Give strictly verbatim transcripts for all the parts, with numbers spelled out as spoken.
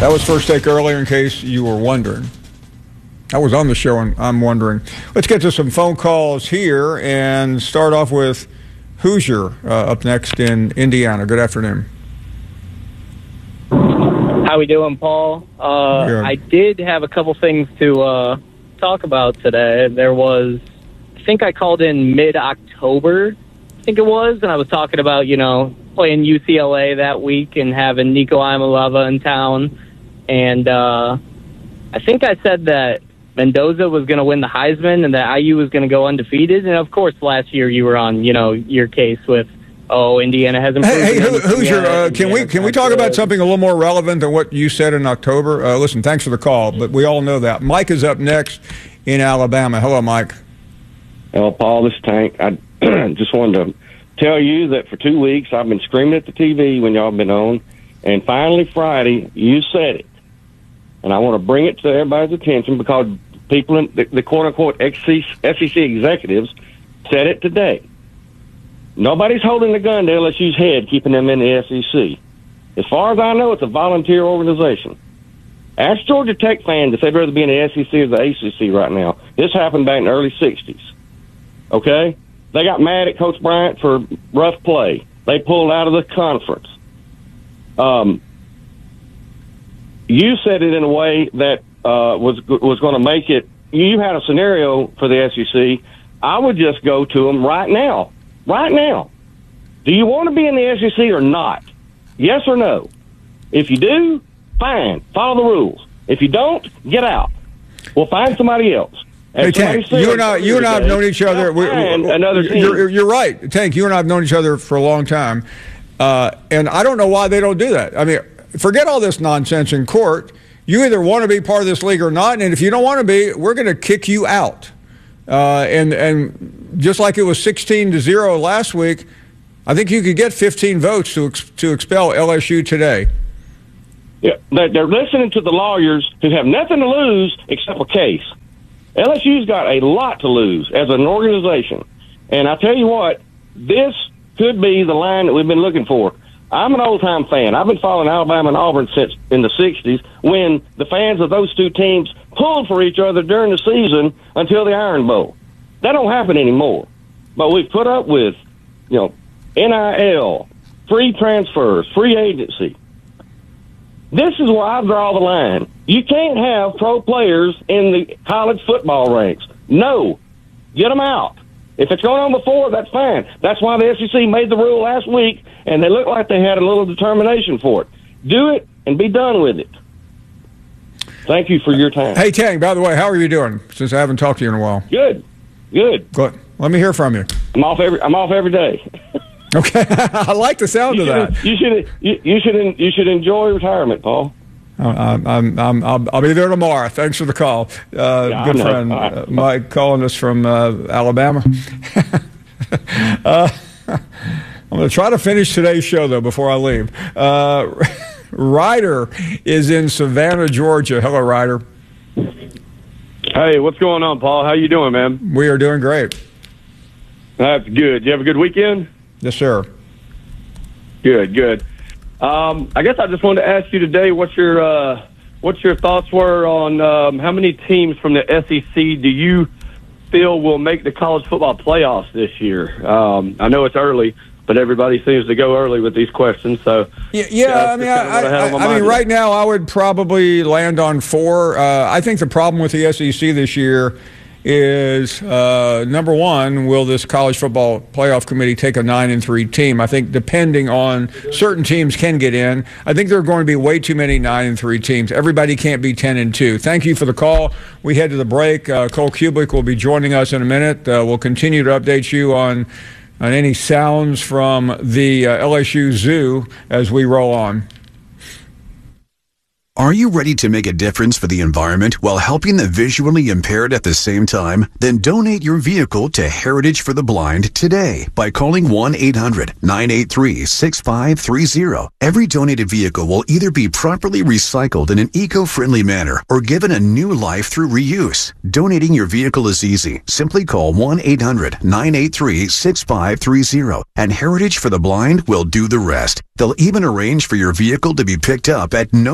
That was First Take earlier, in case you were wondering. I was on the show, and I'm wondering. Let's get to some phone calls here and start off with Hoosier uh, up next in Indiana. Good afternoon. How we doing, Paul? Uh, I did have a couple things to uh, talk about today. There was, I think I called in mid-October, I think it was, and I was talking about, you know, playing U C L A that week and having Nico Iamaleava in town. And uh, I think I said that Mendoza was going to win the Heisman and that I U was going to go undefeated. And, of course, last year you were on, you know, your case with, oh, Indiana hasn't proven Hey, hey anything Hoosier, yet. uh, can we can we talk about something a little more relevant than what you said in October? Uh, listen, thanks for the call, but we all know that. Mike is up next in Alabama. Hello, Mike. Hello, Paul. This is Tank. I just wanted to tell you that for two weeks I've been screaming at the T V when y'all have been on, and finally Friday you said it. And I want to bring it to everybody's attention because people in the, the quote-unquote S E C executives said it today. Nobody's holding the gun to L S U's head, keeping them in the S E C. As far as I know, it's a volunteer organization. Ask Georgia Tech fans if they'd rather be in the S E C or the A C C right now. This happened back in the early sixties. Okay? They got mad at Coach Bryant for rough play. They pulled out of the conference. Um, you said it in a way that uh, was was going to make it. You had a scenario for the S E C. I would just go to them right now. Right now. Do you want to be in the S E C or not? Yes or no? If you do, fine. Follow the rules. If you don't, get out. We'll find somebody else. Hey, Tank, you and I, you and I have known each other. We, we, another team. You're, you're right, Tank. You and I have known each other for a long time, uh, and I don't know why they don't do that. I mean, forget all this nonsense in court. You either want to be part of this league or not, and if you don't want to be, we're going to kick you out. Uh, and and just like it was sixteen to zero last week, I think you could get fifteen votes to ex- to expel L S U today. Yeah, they're listening to the lawyers who have nothing to lose except a case. L S U's got a lot to lose as an organization. And I tell you what, this could be the line that we've been looking for. I'm an old-time fan. I've been following Alabama and Auburn since in the sixties when the fans of those two teams pulled for each other during the season until the Iron Bowl. That don't happen anymore. But we've put up with, you know, N I L, free transfers, free agency. This is where I draw the line. You can't have pro players in the college football ranks. No. Get them out. If it's going on before, that's fine. That's why the S E C made the rule last week, and they look like they had a little determination for it. Do it and be done with it. Thank you for your time. Hey, Tang, by the way, how are you doing since I haven't talked to you in a while? Good. Good. Good. Let me hear from you. I'm off every, I'm off every day. Okay. I like the sound you of should, that. You should, you, you, should, you should enjoy retirement, Paul. I'm, I'm, I'm, I'll, I'll be there tomorrow. Thanks for the call. Uh, yeah, good friend, uh, Mike, calling us from uh, Alabama. uh, I'm going to try to finish today's show, though, before I leave. Uh, Ryder is in Savannah, Georgia. Hello, Ryder. Hey, what's going on, Paul? How you doing, man? We are doing great. That's good. You have a good weekend? Yes, sir. Good, good. Um, I guess I just wanted to ask you today what your uh, what your thoughts were on um, how many teams from the S E C do you feel will make the college football playoffs this year? Um, I know it's early, but everybody seems to go early with these questions. So yeah, yeah I mean, I, I, I, I mean, right now I would probably land on four. Uh, I think the problem with the S E C this year is uh, number one, will this college football playoff committee take a nine and three team? I think depending on certain teams can get in. I think there are going to be way too many nine and three teams. Everybody can't be ten and two. Thank you for the call. We head to the break. Uh, Cole Kubik will be joining us in a minute. Uh, we'll continue to update you on on any sounds from the uh, L S U Zoo as we roll on. Are you ready to make a difference for the environment while helping the visually impaired at the same time? Then donate your vehicle to Heritage for the Blind today by calling one eight hundred nine eight three six five three zero. Every donated vehicle will either be properly recycled in an eco-friendly manner or given a new life through reuse. Donating your vehicle is easy. Simply call one eight hundred nine eight three six five three zero and Heritage for the Blind will do the rest. They'll even arrange for your vehicle to be picked up at no cost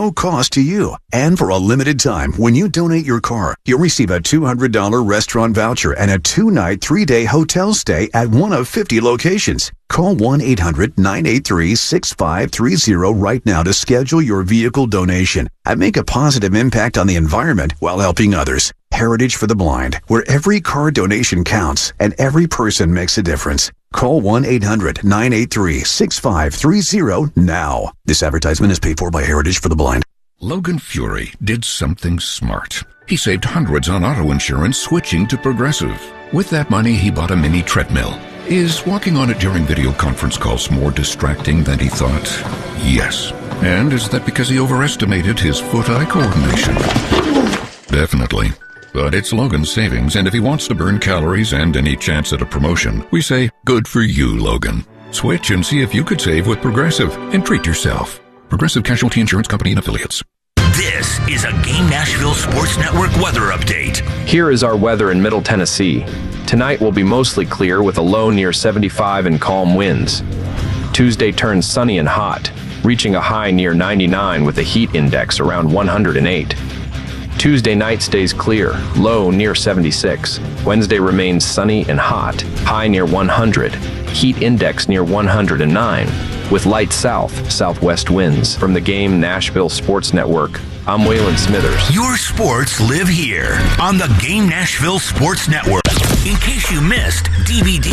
to you. And for a limited time, when you donate your car, you'll receive a two hundred dollars restaurant voucher and a two-night, three-day hotel stay at one of fifty locations. Call one eight hundred nine eight three six five three zero right now to schedule your vehicle donation and make a positive impact on the environment while helping others. Heritage for the Blind, where every car donation counts and every person makes a difference. Call one eight hundred nine eight three six five three zero now. This advertisement is paid for by Heritage for the Blind. Logan Fury did something smart. He saved hundreds on auto insurance switching to Progressive. With that money, he bought a mini treadmill. Is walking on it during video conference calls more distracting than he thought? Yes. And is that because he overestimated his foot-eye coordination? Definitely. But it's Logan's savings, and if he wants to burn calories and any chance at a promotion, we say, good for you, Logan. Switch and see if you could save with Progressive and treat yourself. Progressive Casualty Insurance Company and Affiliates. This is a Game Nashville Sports Network weather update. Here is our weather in Middle Tennessee. Tonight will be mostly clear with a low near seventy-five and calm winds. Tuesday turns sunny and hot, reaching a high near ninety-nine with a heat index around one hundred eight. Tuesday night stays clear, low near seventy-six. Wednesday remains sunny and hot, high near one hundred, heat index near one hundred nine, with light south-southwest winds. From the Game Nashville Sports Network, I'm Waylon Smithers. Your sports live here on the Game Nashville Sports Network. In case you missed D V D.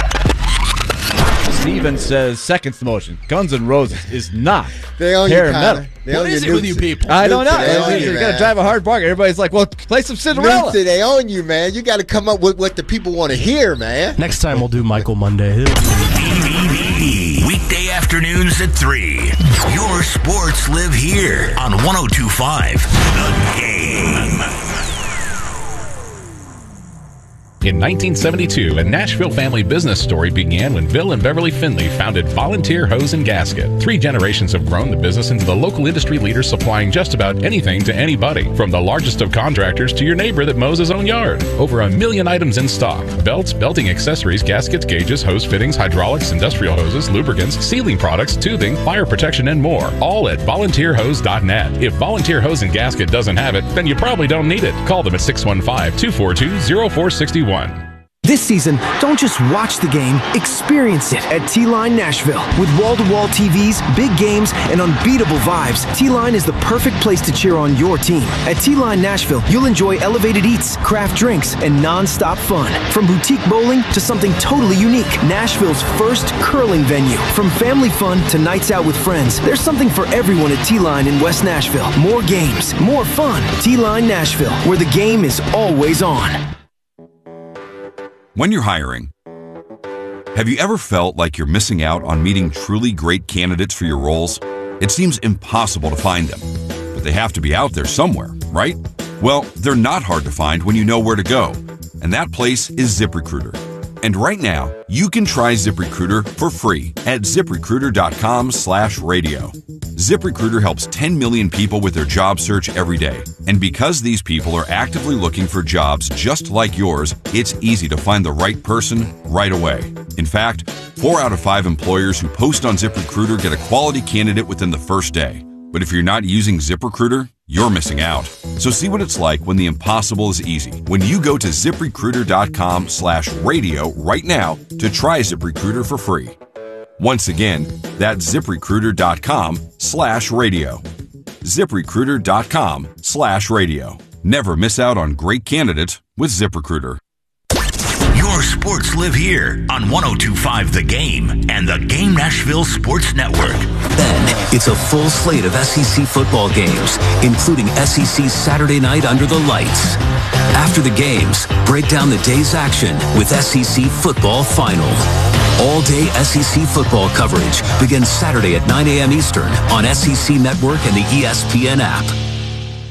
Steven says seconds motion. Guns N' Roses is not they own hair you, metal. What is it with you people? I don't know. You, you got to drive a hard bargain. Everybody's like, well, play some Cinderella. Newsy, they own you, man. You got to come up with what the people want to hear, man. Next time we'll do Michael Monday. D V D. Weekday afternoons at three. Your sports live here on one oh two point five The Game. In nineteen seventy-two, a Nashville family business story began when Bill and Beverly Finley founded Volunteer Hose and Gasket. Three generations have grown the business into the local industry leader supplying just about anything to anybody, from the largest of contractors to your neighbor that mows his own yard. Over a million items in stock: belts, belting accessories, gaskets, gauges, hose fittings, hydraulics, industrial hoses, lubricants, sealing products, tubing, fire protection, and more. All at volunteer hose dot net. If Volunteer Hose and Gasket doesn't have it, then you probably don't need it. Call them at six one five, two four two, oh four six one. This season, don't just watch the game, experience it at T-Line Nashville. With wall-to-wall T Vs, big games, and unbeatable vibes, T-Line is the perfect place to cheer on your team. At T-Line Nashville, you'll enjoy elevated eats, craft drinks, and non-stop fun. From boutique bowling to something totally unique, Nashville's first curling venue. From family fun to nights out with friends, there's something for everyone at T-Line in West Nashville. More games, more fun. T-Line Nashville, where the game is always on. When you're hiring, have you ever felt like you're missing out on meeting truly great candidates for your roles? It seems impossible to find them, but they have to be out there somewhere, right? Well, they're not hard to find when you know where to go, and that place is ZipRecruiter. And right now, you can try ZipRecruiter for free at ZipRecruiter.com slash radio. ZipRecruiter helps ten million people with their job search every day. And because these people are actively looking for jobs just like yours, it's easy to find the right person right away. In fact, four out of five employers who post on ZipRecruiter get a quality candidate within the first day. But if you're not using ZipRecruiter, you're missing out. So see what it's like when the impossible is easy. When you go to ZipRecruiter.com slash radio right now to try ZipRecruiter for free. Once again, that's ZipRecruiter.com slash radio. ZipRecruiter.com slash radio. Never miss out on great candidates with ZipRecruiter. Your sports live here on one oh two point five The Game and the Game Nashville Sports Network. Then it's a full slate of S E C football games, including S E C Saturday Night Under the Lights. After the games, break down the day's action with S E C Football Final. All-day S E C football coverage begins Saturday at nine a.m. Eastern on S E C Network and the E S P N app.